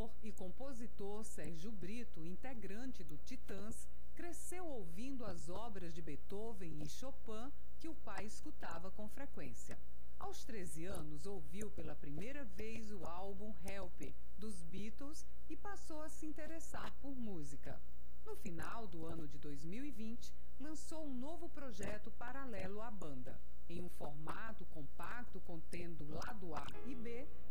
cantor e compositor Sérgio Brito, integrante do Titãs, cresceu ouvindo as obras de Beethoven e Chopin que o pai escutava com frequência. Aos 13 anos, ouviu pela primeira vez o álbum Help, dos Beatles, e passou a se interessar por música. No final do ano de 2020, lançou um novo projeto paralelo à banda. Em um formato compacto contendo lado A e B,